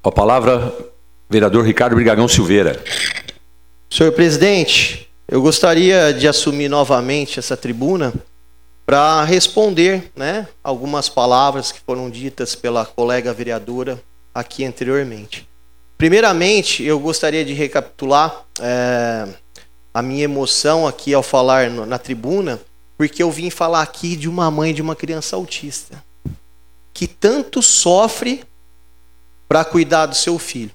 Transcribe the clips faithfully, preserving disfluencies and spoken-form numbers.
A palavra, vereador Ricardo Brigagão Silveira. Senhor presidente, eu gostaria de assumir novamente essa tribuna para responder, né, algumas palavras que foram ditas pela colega vereadora aqui anteriormente. Primeiramente, eu gostaria de recapitular é, a minha emoção aqui ao falar no, na tribuna, porque eu vim falar aqui de uma mãe de uma criança autista, que tanto sofre para cuidar do seu filho.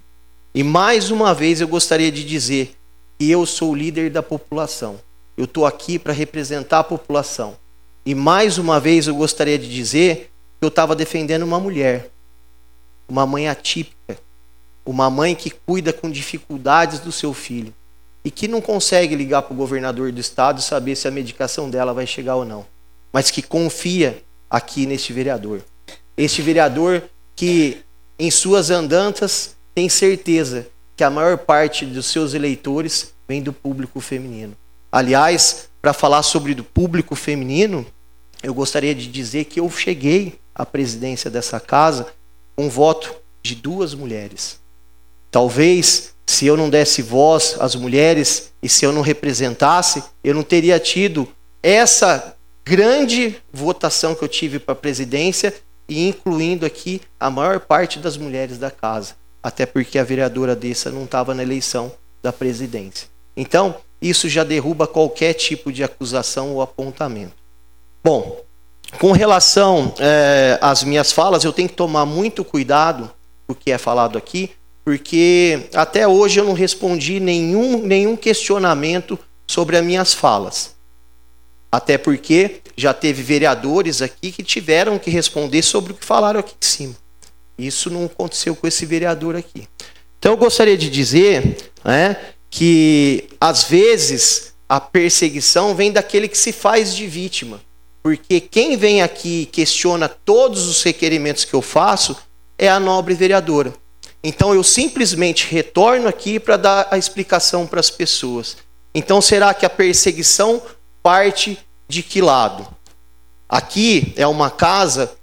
E mais uma vez eu gostaria de dizer que eu sou o líder da população. Eu estou aqui para representar a população. E mais uma vez eu gostaria de dizer que eu estava defendendo uma mulher, uma mãe atípica, uma mãe que cuida com dificuldades do seu filho e que não consegue ligar para o governador do estado e saber se a medicação dela vai chegar ou não, mas que confia aqui neste vereador. Este vereador que em suas andanças tem certeza que a maior parte dos seus eleitores vem do público feminino. Aliás, para falar sobre o público feminino, eu gostaria de dizer que eu cheguei à presidência dessa casa com um voto de duas mulheres. Talvez, se eu não desse voz às mulheres e se eu não representasse, eu não teria tido essa grande votação que eu tive para a presidência e incluindo aqui a maior parte das mulheres da casa, até porque a vereadora Dessa não estava na eleição da presidência. Então, isso já derruba qualquer tipo de acusação ou apontamento. Bom, com relação é, às minhas falas, eu tenho que tomar muito cuidado com o que é falado aqui, porque até hoje eu não respondi nenhum, nenhum questionamento sobre as minhas falas. Até porque já teve vereadores aqui que tiveram que responder sobre o que falaram aqui em cima. Isso não aconteceu com esse vereador aqui. Então eu gostaria de dizer, né, que às vezes a perseguição vem daquele que se faz de vítima. Porque quem vem aqui e questiona todos os requerimentos que eu faço é a nobre vereadora. Então eu simplesmente retorno aqui para dar a explicação para as pessoas. Então será que a perseguição parte de que lado? Aqui é uma casa